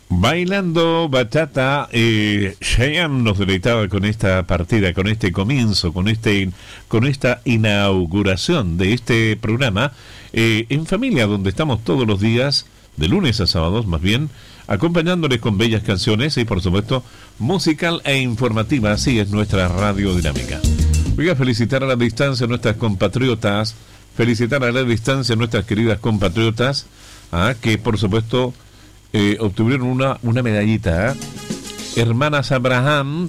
Bailando bachata, Cheyenne nos deleitaba con esta partida, con este comienzo, con esta inauguración de este programa en familia, donde estamos todos los días, de lunes a sábados más bien, acompañándoles con bellas canciones y por supuesto musical e informativa. Así es nuestra radio dinámica. Voy a felicitar a la distancia a nuestras compatriotas, felicitar a la distancia a nuestras queridas compatriotas, que por supuesto obtuvieron una medallita. Hermanas Abraham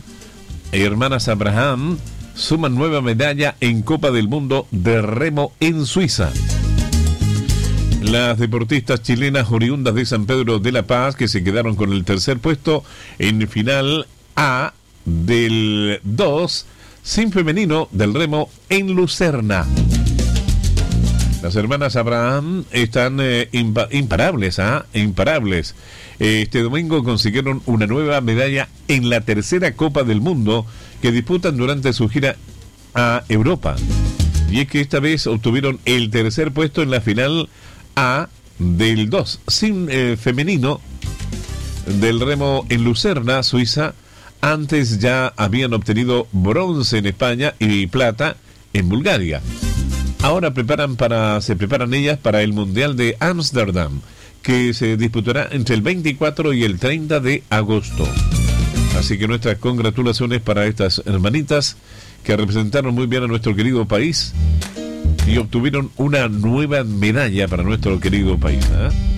suman nueva medalla en Copa del Mundo de Remo en Suiza. Las deportistas chilenas oriundas de San Pedro de la Paz, que se quedaron con el tercer puesto en final A del 2 sin femenino del remo en Lucerna. Las hermanas Abraham están imparables, imparables. Este domingo consiguieron una nueva medalla en la tercera Copa del Mundo que disputan durante su gira a Europa. Y es que esta vez obtuvieron el tercer puesto en la final A del 2 sin femenino del remo en Lucerna, Suiza. Antes ya habían obtenido bronce en España y plata en Bulgaria. Ahora se preparan ellas para el Mundial de Ámsterdam, que se disputará entre el 24 y el 30 de agosto. Así que nuestras congratulaciones para estas hermanitas que representaron muy bien a nuestro querido país y obtuvieron una nueva medalla para nuestro querido país.